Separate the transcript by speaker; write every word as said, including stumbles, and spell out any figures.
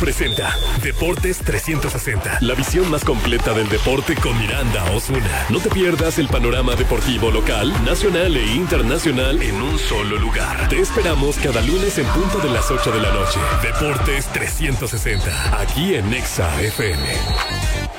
Speaker 1: Presenta Deportes trescientos sesenta, la visión más completa del deporte con Miranda Osuna. No te pierdas el panorama deportivo local, nacional e internacional en un solo lugar. Te esperamos cada lunes en punto de las ocho de la noche. Deportes trescientos sesenta, aquí en Nexa F M.